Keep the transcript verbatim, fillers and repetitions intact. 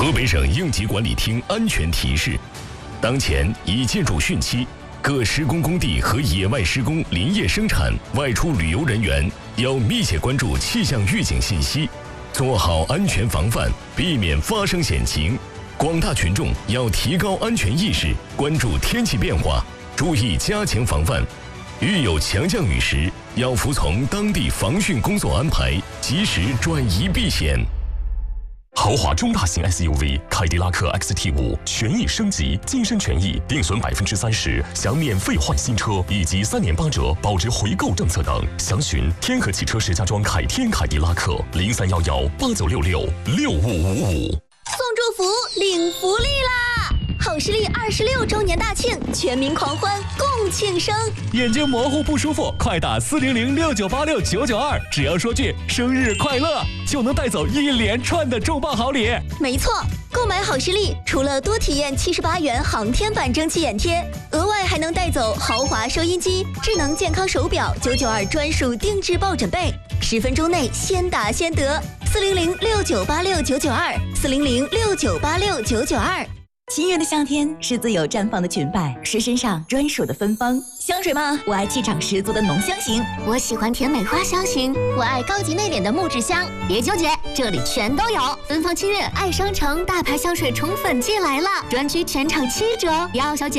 河北省应急管理厅安全提示：当前已建筑汛期，各施工工地和野外施工、林业生产、外出旅游人员要密切关注气象预警信息，做好安全防范，避免发生险情。广大群众要提高安全意识，关注天气变化，注意加强防范。遇有强降雨时，要服从当地防汛工作安排，及时转移避险。 豪华中大型 S U V 凯迪拉克 X T 五权益升级，晋升权益定损百分之三十，享免费换新车以及三年八折保值回购政策等。详询天河汽车石家庄凯天凯迪拉克零三幺幺八九六六六五五五。 送祝福，领福利啦！好视力二十六周年大庆，全民狂欢，共庆生。 眼睛模糊不舒服，快打四零零六九八六九九二，只要说句生日快乐，就能带走一连串的重磅好礼。 没错，购买好视力，除了多体验七十八元航天版蒸汽眼贴，额外还能带走豪华收音机、智能健康手表、九九二专属定制抱枕被，十分钟内先打先得。四零零六九八六九九二，四零零六九八六九九二。 七月的夏天是自由绽放的裙摆，是身上专属的芬芳。香水吗？我爱气场十足的浓香型。 我喜欢甜美花香型。我爱高级内敛的木质香。别纠结，这里全都有。芬芳七月爱商城大牌香水宠粉季来了，专区全场七折，幺小姐。